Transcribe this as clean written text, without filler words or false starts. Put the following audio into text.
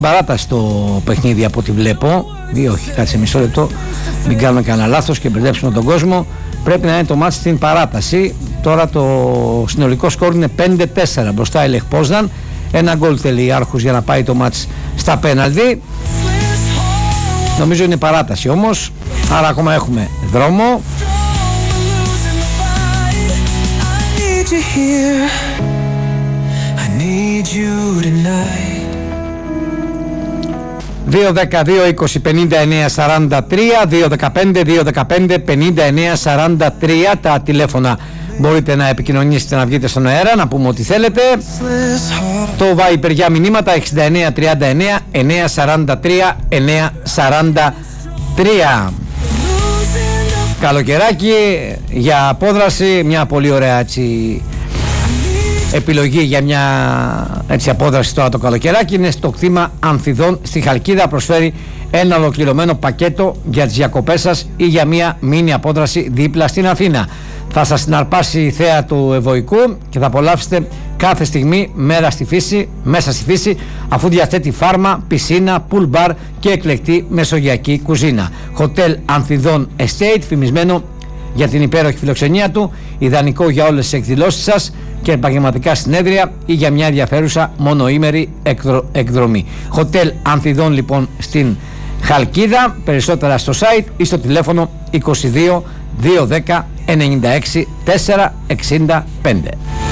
παράταση το παιχνίδι από ό,τι βλέπω. Όχι, κάτσε μισό λεπτό, μην κάνουμε κανένα λάθος και μπερδέψουμε τον κόσμο. Πρέπει να είναι το μάτς στην παράταση. Τώρα το συνολικό σκορ είναι 5-4 μπροστά η Λεχ Πόσναν. Ένα γκολ θέλει η Άρχους για να πάει το μάτς στα πέναλτι. Νομίζω είναι παράταση όμως, άρα ακόμα έχουμε δρόμο. 2-10-2-20-59-43, 2-15-2-15-59-43 τα τηλέφωνα. Μπορείτε να επικοινωνήσετε, να βγείτε στον αέρα, να πούμε ό,τι θέλετε. Το Viber για μηνύματα 69-39-943-943. Καλοκαιράκι για απόδραση, μια πολύ ωραία έτσι επιλογή για μια έτσι απόδραση τώρα το καλοκαιράκι είναι στο κτήμα Ανθιδών στη Χαλκίδα. Προσφέρει ένα ολοκληρωμένο πακέτο για τις διακοπές σας ή για μια μίνι απόδραση δίπλα στην Αθήνα. Θα σας συναρπάσει η θέα του Ευωικού και θα απολαύσετε κάθε στιγμή μέσα στη φύση, αφού διαθέτει φάρμα, πισίνα, pool bar και εκλεκτή μεσογειακή κουζίνα. Hotel Ανθιδών Estate, φημισμένο για την υπέροχη φιλοξενία του, ιδανικό για όλες τις εκδηλώσεις σας και επαγγελματικά συνέδρια ή για μια ενδιαφέρουσα μονοήμερη εκδρομή. Hotel Ανθιδών λοιπόν στην Χαλκίδα, περισσότερα στο site ή στο τηλέφωνο 22 210 96 465.